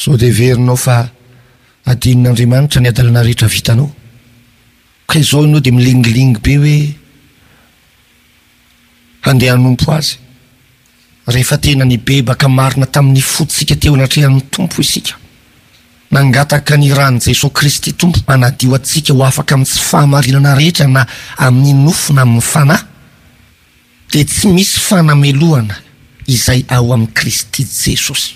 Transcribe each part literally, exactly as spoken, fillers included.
So de verinao fa adin'Andriamanitra ny adalana rehetra vitanao. Ka izao ianao de milingilingy be hoe handeha hanompo azy. Rehefa tena ny bebaka marina tamin'ny fotsika teo anatrehan'ny tompo isika. Nangataka ny rano Jesosy Kristy tompo manadio atsika ho afaka amin'ny tsy fahamarinana rehetra na amin'ny nofo na amin'ny fanahy. De tsy misy fanamelohana izay ao amin'ny Kristy Jesosy.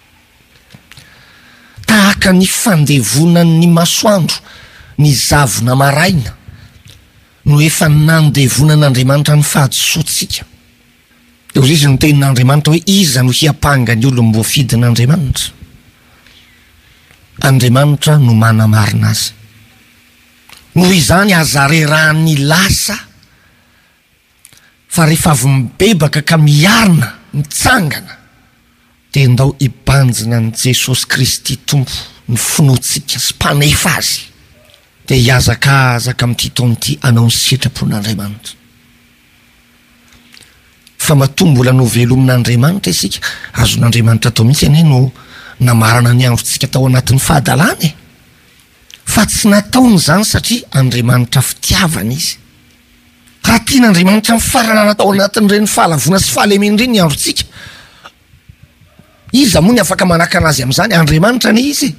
Tahaka ny fandevonan'ny masoandro, ny zavona maraina, no efa nandevonan'Andriamanitra ny fahadisoantsika. Eo izy ny tenin'Andriamanitra hoe iza no hiapanga ny olona voafidin'Andriamanitra. Andriamanitra no manamarina azy. Noho izany aza rerahan'ny lasa, fa rehefa avy mibebaka ka miarina, mitsangana, de ndao ibanjina ny Jesosy Kristy tompo ny finoantsika sy mpanefa azy. De hiazakazaka amin'ity taon'ity anao ny sitrapon'Andriamanitra. Fa matoa mbola no velomin'Andriamanitra isika, azon'Andriamanitra atao mihitsy ane no namarana ny androntsika tao anatin'ny fahadalana. Fa tsy nataony zany satria Andriamanitra fitiavana izy. Raha tian'Andriamanitra mifarana tao anatin'ireny fahalavona sy fahalemena ny androntsika, iza moa ny afaka manakana azy amin'izany? Andriamanitra ny izy.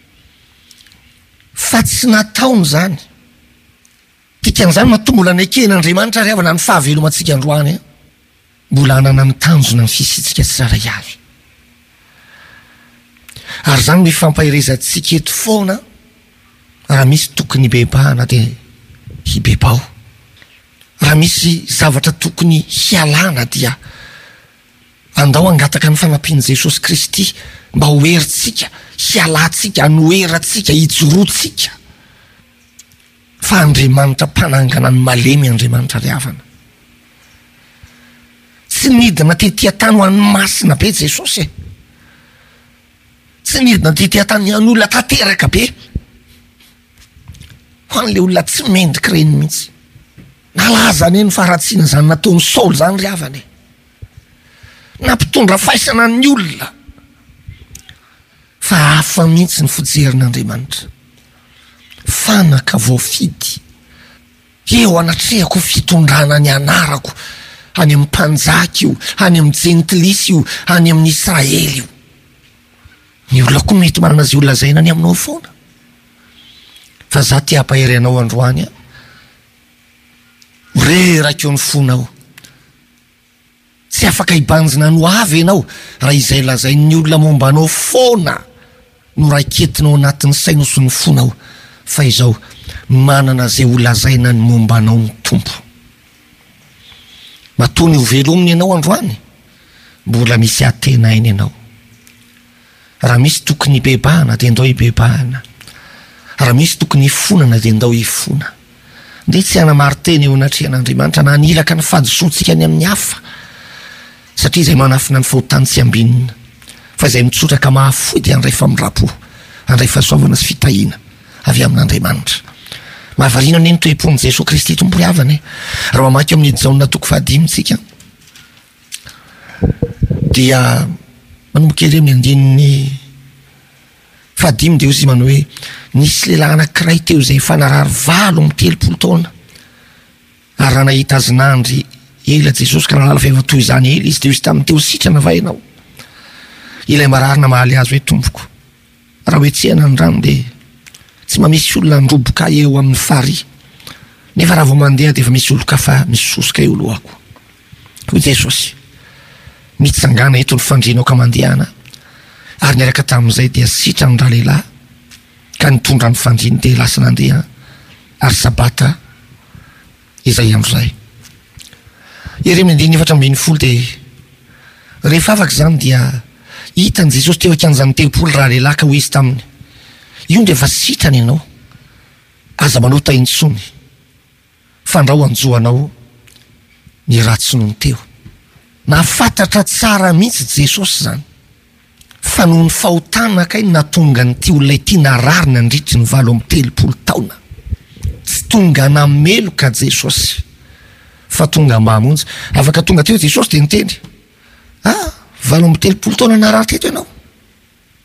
Fa tsy nataony zany. Dikan'izany matoa mbola neken'Andriamanitra ry avana ny fahavelomantsika androany. Mbola anana ny tanjona ny fisitsika tsaray avy. Ary zany hoe fampahirezantsika eto foana, raha misy tokony hibebahana de hibebao. Raha misy zavatra tokony hialana dia andao angataka ny fanampian'i Jesosy Kristy mba ho herintsika, hialantsika, hanoherantsika, hijoroantsika. Fa Andriamanitra mpanangana ny malemy, Andriamanitra ry havana. Tsy nidina tetỳ tany ho an'ny masina be Jesosy. Tsy nidina tetỳ tany an'olona tanteraka be. Ho an'le olona tsy mendrika reny mihitsy. Nalaza ane ny faharatsiana zany nataon'ny Saoly zany ry havana. Nampitondra faisana ny olona. Fa hafa mihitsy ny fijerin'Andriamanitra. Fanaka voafidy. Eo anatrehako fitondrana ny anarako. Any amin'ny mpanjaka io, any amin'ny jentilisy io, any amin'ny Israely io. Ny olona koa mety manana zay olona zay any aminao foana. Fa za ty hampahery anao androany a. Reraka eo ny fonao. Tsy afaka hibanjina no avy ianao raha izay lazain'ny olona momba anao foana no raiketinao anatin'ny sainao sy ny fonao. Fa izao manana zay olazaina ny momba anao ny tompo. Matoa ny ho velominy ianao androany, mbola misy atenainy ianao. Raha misy tokony hibebahana de ndao hibebahana. Raha misy tokony hifonana de ndao hifona. Nde tsy hanamariteny eo anatrehan'Andriamanitra na hanilaka ny fahadisoantsika any amin'ny hafa. Satria izay manafina ny fahotany tsy ambinina. Fa izay mitsotraka mahafoy dia andray famirapo, andray fahasoavana sy fitahina avy amin'Andriamanitra. Mahavarina ny toe-pon'i Jesosy Kristy tompo ry havana. Raha mamaky amin'ny jaona toko fahadimy tsika, dia manomboka ery amin'ny andinin'ny fahadimy de izy manao hoe nisy lehilahy anankiray teo izay fanarary valo amin'ny telopolo taona. Ary raha nahita azy nandry ela Jesosy ka nahalala faheva toy izany ela izy de izy tamin'ny teo sitrana vainao. Ilay mararina mahaly azy hoe tompoko, raha hoe tsy hena ny rano de tsy mba misy olona ndroboka eo amin'ny fary. Nefa raha vao mandeha de efa misy olo kafa misosoka eo lohako. Hoy Jesosy, mitsangana eto ny fandrinao ka mandehana. Ary niaraka tamin'izay dia sitra ny ralehilahy ka nitondra ny fandriny de lasa nandeha ary sabata izay androzay. Ery amin'ny andiny efatra ambin'ny folo de rehefa afaka zany dia hitan'i Jesosy teo akanjany telopolo ralehilahy ka ho izy taminy, io de efa sitrany ianao, aza manao taintsony, fandrao anjoanao ny ratsiny teo. Nafantatra tsara mihitsy Jesosy zany fa noho ny fahotana kay natonga nyty olona ity narary nandritry ny valo amin'ny telopolo taona. Tsy tonga nameloka Jesosy fa tonga mamonjy. Afaka tonga teo Jesosy de niteny, ah, valo amin'ny telopolo taona narary teto ianao.